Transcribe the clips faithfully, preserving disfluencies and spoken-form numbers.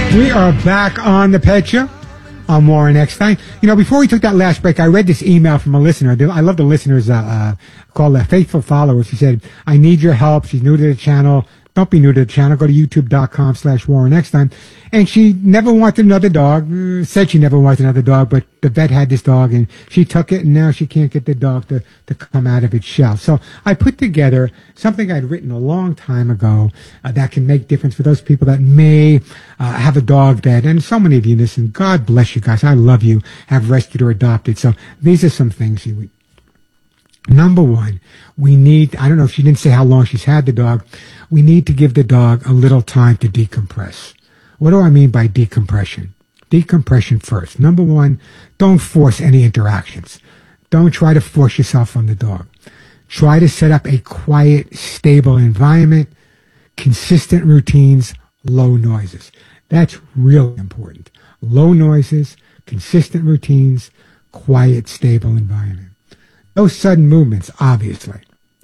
We are back on the Pet Show. I'm Warren Eckstein. You know, before we took that last break, I read this email from a listener. I love the listeners uh, uh, called uh, Faithful Followers. She said, I need your help. She's new to the channel. Don't be new to the channel. Go to youtube.com slash Warren Eckstein. And she never wanted another dog. Uh, said she never wanted another dog, but the vet had this dog, and she took it, and now she can't get the dog to, to come out of its shell. So I put together something I'd written a long time ago uh, that can make difference for those people that may uh, have a dog that, and so many of you listen, God bless you guys, I love you, have rescued or adopted. So these are some things you would. Number one, we need, I don't know if she didn't say how long she's had the dog, we need to give the dog a little time to decompress. What do I mean by decompression? Decompression first. Number one, don't force any interactions. Don't try to force yourself on the dog. Try to set up a quiet, stable environment, consistent routines, low noises. That's really important. Low noises, consistent routines, quiet, stable environment. No sudden movements, obviously.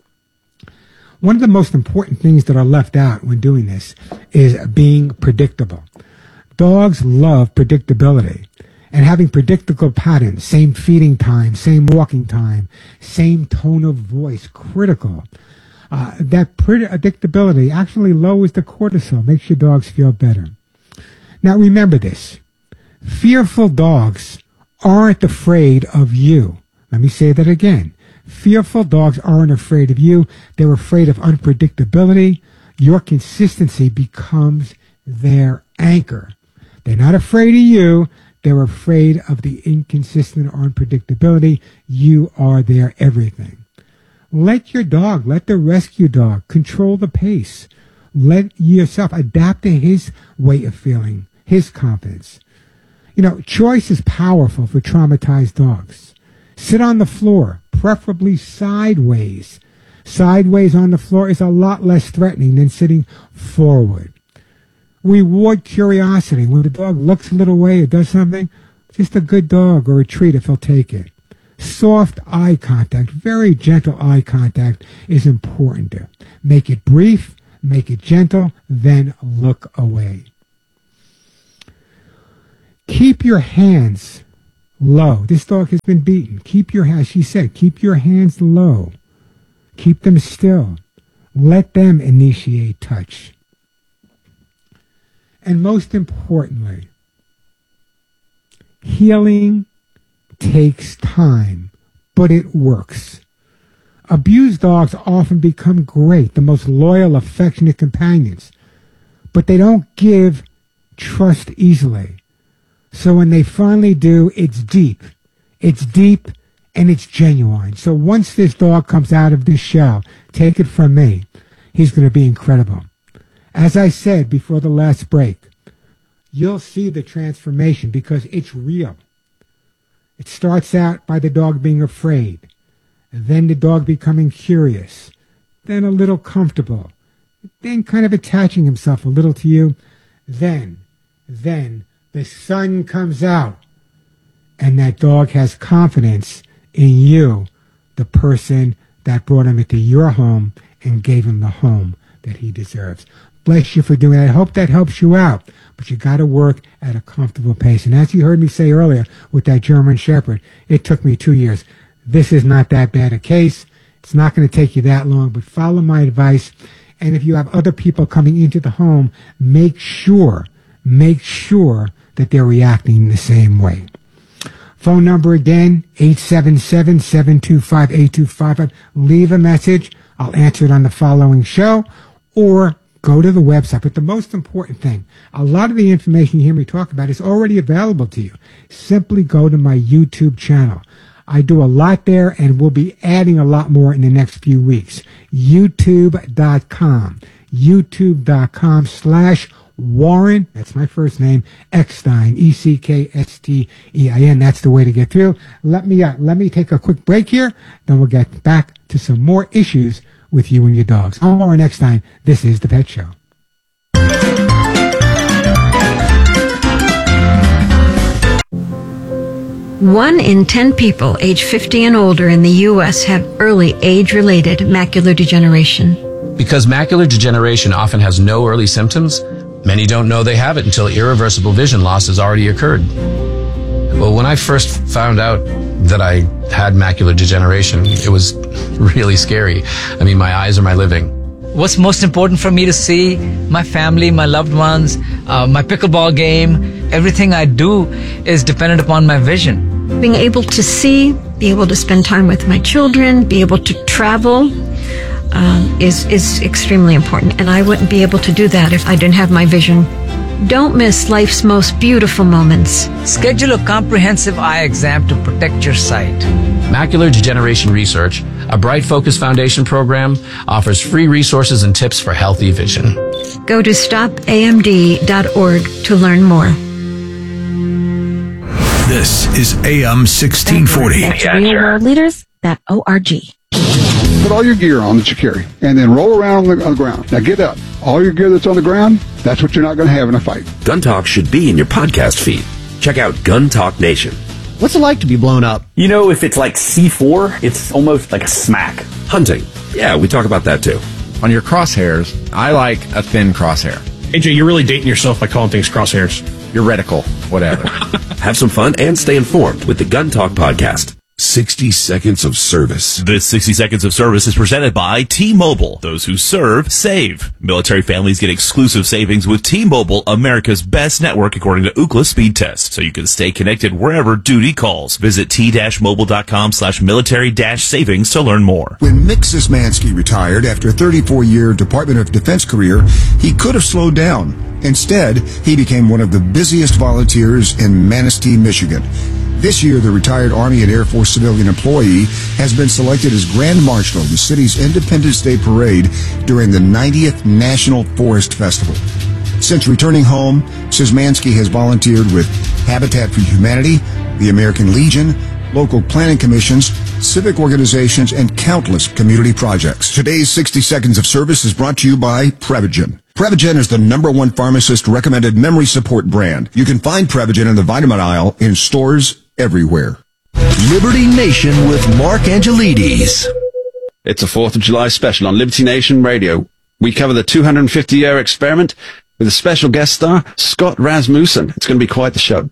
One of the most important things that are left out when doing this is being predictable. Dogs love predictability and having predictable patterns, same feeding time, same walking time, same tone of voice, critical. Uh, that predictability actually lowers the cortisol, makes your dogs feel better. Now remember this, fearful dogs aren't afraid of you. Let me say that again. Fearful dogs aren't afraid of you. They're afraid of unpredictability. Your consistency becomes their anchor. They're not afraid of you. They're afraid of the inconsistent or unpredictability. You are their everything. Let your dog, let the rescue dog control the pace. Let yourself adapt to his way of feeling, his confidence. You know, choice is powerful for traumatized dogs. Sit on the floor, preferably sideways. Sideways on the floor is a lot less threatening than sitting forward. Reward curiosity. When the dog looks a little away or does something, just a good dog or a treat if he'll take it. Soft eye contact, very gentle eye contact is important there. Make it brief, make it gentle, then look away. Keep your hands low. This dog has been beaten. Keep your hands, she said, keep your hands low. Keep them still. Let them initiate touch. And most importantly, healing takes time, but it works. Abused dogs often become great, the most loyal, affectionate companions, but they don't give trust easily. So when they finally do, it's deep. It's deep and it's genuine. So once this dog comes out of this shell, take it from me, he's going to be incredible. As I said before the last break, you'll see the transformation because it's real. It starts out by the dog being afraid, then the dog becoming curious, then a little comfortable, then kind of attaching himself a little to you, then, then, the sun comes out, and that dog has confidence in you, the person that brought him into your home and gave him the home that he deserves. Bless you for doing that. I hope that helps you out, but you got to work at a comfortable pace. And as you heard me say earlier with that German Shepherd, it took me two years. This is not that bad a case. It's not going to take you that long, but follow my advice. And if you have other people coming into the home, make sure, make sure that they're reacting the same way. Phone number again, eight seven seven, seven two five, eight two five five. Leave a message. I'll answer it on the following show, or go to the website. But the most important thing, a lot of the information you hear me talk about is already available to you. Simply go to my YouTube channel. I do a lot there, and we'll be adding a lot more in the next few weeks. YouTube dot com. YouTube dot com slash Warren, that's my first name, Eckstein, E C K S T E I N. That's the way to get through. Let me, uh, let me take a quick break here, then we'll get back to some more issues with you and your dogs. I'm Warren Eckstein. This is The Pet Show. One in ten people age fifty and older in the U S have early age-related macular degeneration. Because macular degeneration often has no early symptoms, Many don't know they have it until irreversible vision loss has already occurred. Well, when I first found out that I had macular degeneration, it was really scary. I mean, my eyes are my living. What's most important for me to see? My family, my loved ones, uh, my pickleball game. Everything I do is dependent upon my vision. Being able to see, be able to spend time with my children, be able to travel um, is, is extremely important. And I wouldn't be able to do that if I didn't have my vision. Don't miss life's most beautiful moments. Schedule a comprehensive eye exam to protect your sight. Macular Degeneration Research, a Bright Focus Foundation program, offers free resources and tips for healthy vision. Go to stop A M D dot org to learn more. This is A M sixteen forty. That's real world leaders dot org. Put all your gear on that you carry, and then roll around on the, on the ground. Now get up. All your gear that's on the ground, that's what you're not going to have in a fight. Gun Talk should be in your podcast feed. Check out Gun Talk Nation. What's it like to be blown up? You know, if it's like C four, it's almost like a smack. Hunting. Yeah, we talk about that too. On your crosshairs, I like a thin crosshair. A J, you're really dating yourself by calling things crosshairs. Your reticle, whatever. Have some fun and stay informed with the Gun Talk podcast. sixty seconds of service. This sixty seconds of service is presented by T-Mobile. Those who serve, save. Military families get exclusive savings with T-Mobile, America's best network according to Ookla speed test. So you can stay connected wherever duty calls. Visit t-mobile.com slash military dash savings to learn more. When Mick Szymanski retired after a thirty-four year Department of Defense career, he could have slowed down. Instead, he became one of the busiest volunteers in Manistee, Michigan. This year, the retired Army and Air Force civilian employee has been selected as Grand Marshal of the city's Independence Day Parade during the ninetieth National Forest Festival. Since returning home, Szymanski has volunteered with Habitat for Humanity, the American Legion, local planning commissions, civic organizations, and countless community projects. Today's sixty seconds of service is brought to you by Prevagen. Prevagen is the number one pharmacist-recommended memory support brand. You can find Prevagen in the vitamin aisle in stores everywhere. Liberty Nation with Mark Angelides. It's a fourth of July special on Liberty Nation Radio. We cover the two hundred fifty year experiment with a special guest star, Scott Rasmussen. It's going to be quite the show.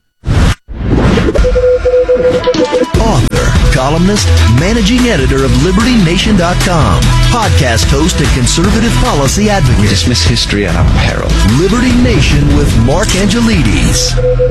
Author, columnist, managing editor of Liberty Nation dot com, podcast host and conservative policy advocate. We dismiss history at our peril. Liberty Nation with Mark Angelides.